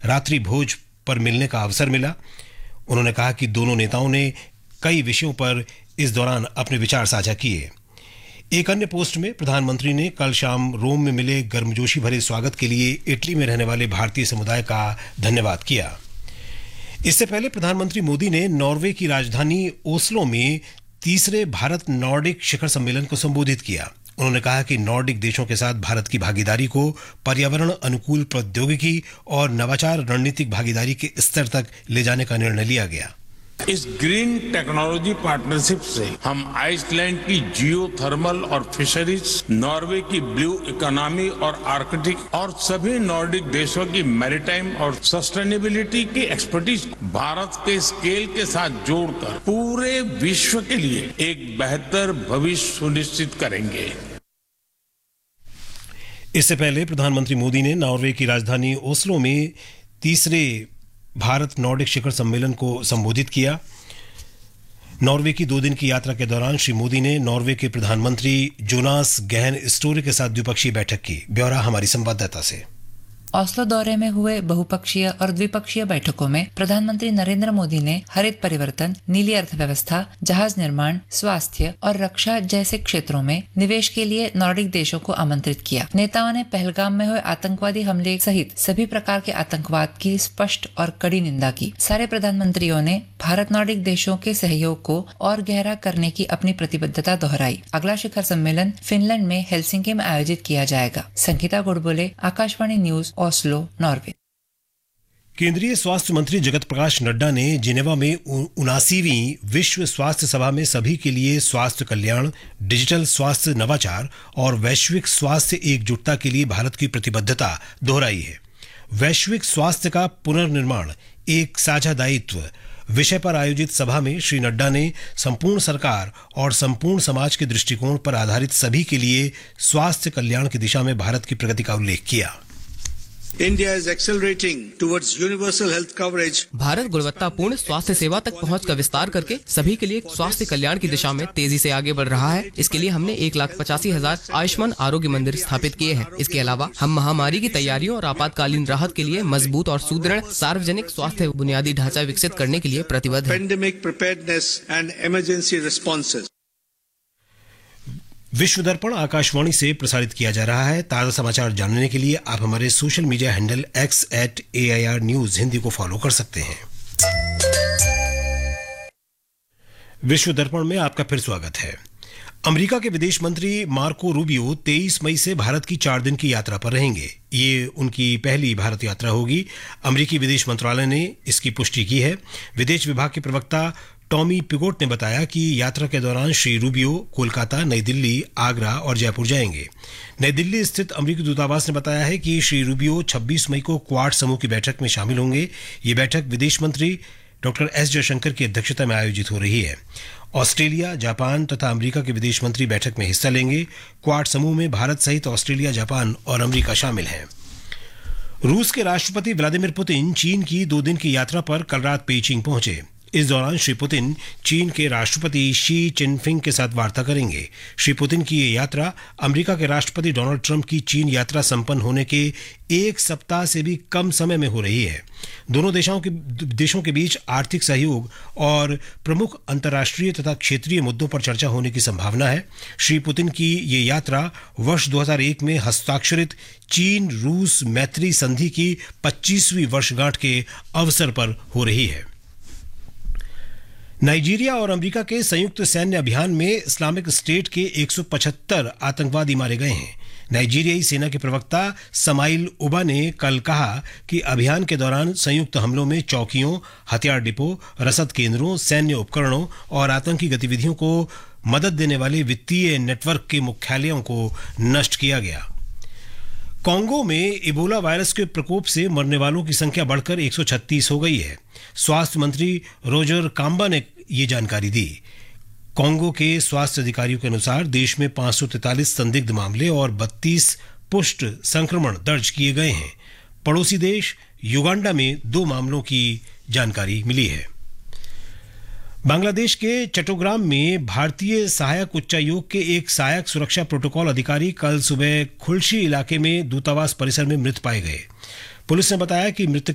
रात्रि भोज पर मिलने का अवसर मिला। उन्होंने कहा कि दोनों नेताओं ने कई विषयों पर इस दौरान अपने विचार साझा किए। एक अन्य पोस्ट में प्रधानमंत्री ने कल शाम रोम में मिले गर्मजोशी भरे स्वागत के लिए इटली में रहने वाले भारतीय समुदाय का धन्यवाद किया। इससे पहले प्रधानमंत्री मोदी ने नॉर्वे की राजधानी ओस्लो में तीसरे भारत नॉर्डिक शिखर सम्मेलन को संबोधित किया। उन्होंने कहा कि नॉर्डिक देशों के साथ भारत की भागीदारी को पर्यावरण अनुकूल प्रौद्योगिकी और नवाचार रणनीतिक भागीदारी के स्तर तक ले जाने का निर्णय लिया गया। इस ग्रीन टेक्नोलॉजी पार्टनरशिप से हम आइसलैंड की जियोथर्मल और फिशरीज, नॉर्वे की ब्लू इकोनॉमी और आर्कटिक और सभी नॉर्डिक देशों की मैरीटाइम और सस्टेनेबिलिटी की एक्सपर्टीज भारत के स्केल के साथ जोड़कर पूरे विश्व के लिए एक बेहतर भविष्य सुनिश्चित करेंगे। इससे पहले प्रधानमंत्री मोदी ने नॉर्वे की राजधानी ओस्लो में तीसरे भारत नॉर्डिक शिखर सम्मेलन को संबोधित किया। नॉर्वे की 2 दिन की यात्रा के दौरान श्री मोदी ने नॉर्वे के प्रधानमंत्री जोनास गहन स्टोरे के साथ द्विपक्षीय बैठक की। ब्यौरा हमारी संवाददाता से। ओस्लो दौरे में हुए बहुपक्षीय और द्विपक्षीय बैठकों में प्रधानमंत्री नरेंद्र मोदी ने हरित परिवर्तन, नीली अर्थव्यवस्था, जहाज निर्माण, स्वास्थ्य और रक्षा जैसे क्षेत्रों में निवेश के लिए नॉर्डिक देशों को आमंत्रित किया। नेताओं ने पहलगाम में हुए आतंकवादी हमले सहित सभी प्रकार के आतंकवाद की स्पष्ट और कड़ी निंदा की। सारे प्रधानमंत्रियों ने भारत नॉर्डिक देशों के सहयोग को और गहरा करने की अपनी प्रतिबद्धता दोहराई। अगला शिखर सम्मेलन फिनलैंड में हेलसिंकी में आयोजित किया जाएगा। Sangeeta गुड़बोले, Akashvani news, Oslo, Norway. केंद्रीय स्वास्थ्य मंत्री जगत प्रकाश नड्डा ने जिनेवा में 79वीं विश्व स्वास्थ्य सभा में सभी के लिए स्वास्थ्य कल्याण, डिजिटल स्वास्थ्य नवाचार और वैश्विक स्वास्थ्य एकजुटता के लिए भारत की प्रतिबद्धता दोहराई है। वैश्विक स्वास्थ्य का पुनर्निर्माण एक साझा दायित्व विषय पर आयोजित सभा में श्री नड्डा ने संपूर्ण सरकार और संपूर्ण समाज के दृष्टिकोण पर आधारित सभी के लिए स्वास्थ्य कल्याण की दिशा में भारत की प्रगति का उल्लेख किया। India is accelerating towards universal health coverage. Bharat गुणवत्तापूर्ण स्वास्थ्य सेवा तक पहुंच का विस्तार करके सभी के लिए स्वास्थ्य कल्याण की दिशा में तेजी से आगे बढ़ रहा है। इसके लिए हमने 1,85,000 आयुष्मान आरोग्य मंदिर स्थापित किए हैं। इसके अलावा हम महामारी की तैयारियों और आपातकालीन राहत के लिए मजबूत और सुदृढ़ सार्वजनिक स्वास्थ्य बुनियादी ढांचा विकसित करने के लिए प्रतिबद्ध हैं। Pandemic preparedness and emergency responses. विश्व दर्पण आकाशवाणी से प्रसारित किया जा रहा है। ताज़ा समाचार जानने के लिए आप हमारे social media handle x@AIR News Hindi को फॉलो कर सकते हैं। विश्व दर्पण में आपका फिर स्वागत है। अमेरिका के विदेश मंत्री मार्को रूबियो 23 मई से भारत की 4 दिन की यात्रा पर रहेंगे। ये उनकी पहली भारत यात्रा होगी। अमेरिकी विदेश मंत्रालय ने इसकी पुष्टि की है। विदेश विभाग के प्रवक्ता टॉमी पिगोट ने बताया कि यात्रा के दौरान श्री रूबियो कोलकाता, नई दिल्ली, आगरा और जयपुर जाएंगे। नई दिल्ली स्थित अमेरिकी दूतावास ने बताया है कि श्री रूबियो 26 मई को क्वाड समूह की बैठक में शामिल होंगे। ये बैठक विदेश मंत्री डॉक्टर एस जयशंकर की अध्यक्षता में आयोजित हो रही है। ऑस्ट्रेलिया, जापान तथा अमेरिका के विदेश मंत्री बैठक में हिस्सा लेंगे। क्वाड समूह में भारत सहित ऑस्ट्रेलिया, जापान और अमेरिका शामिल हैं। रूस के राष्ट्रपति व्लादिमीर पुतिन चीन की 2 दिन की यात्रा पर कल रात पेइचिंग पहुंचे। इस दौरान श्री पुतिन चीन के राष्ट्रपति शी चिनफिंग के साथ वार्ता करेंगे। श्री पुतिन की ये यात्रा अमेरिका के राष्ट्रपति डोनाल्ड ट्रंप की चीन यात्रा संपन्न होने के 1 सप्ताह से भी कम समय में हो रही है। दोनों देशों के बीच आर्थिक सहयोग और प्रमुख अंतर्राष्ट्रीय तथा क्षेत्रीय मुद्दों पर चर्चा होने की संभावना है। श्री पुतिन की ये यात्रा वर्ष 2001 में हस्ताक्षरित चीन रूस मैत्री संधि की 25वीं वर्षगांठ के अवसर पर हो रही है। नाइजीरिया और अमेरिका के संयुक्त सैन्य अभियान में इस्लामिक स्टेट के 175 आतंकवादी मारे गए हैं। नाइजीरियाई सेना के प्रवक्ता समाइल उबा ने कल कहा कि अभियान के दौरान संयुक्त हमलों में चौकियों, हथियार डिपो, रसद केंद्रों, सैन्य उपकरणों और आतंकी गतिविधियों को मदद देने वाले वित्तीय नेटवर्क के मुख्यालयों को नष्ट किया गया। कांगो में इबोला वायरस के प्रकोप से मरने वालों की संख्या बढ़कर 136 हो गई है। स्वास्थ्य मंत्री रोजर काम्बा ने ये जानकारी दी। कांगो के स्वास्थ्य अधिकारियों के अनुसार देश में 543 संदिग्ध मामले और 32 पुष्ट संक्रमण दर्ज किए गए हैं। पड़ोसी देश युगांडा में 2 मामलों की जानकारी मिली है। बांग्लादेश के चट्टग्राम में भारतीय सहायक उच्चायोग के एक सहायक सुरक्षा प्रोटोकॉल अधिकारी कल सुबह खुलशी इलाके में दूतावास परिसर में मृत पाए गए। पुलिस ने बताया कि मृतक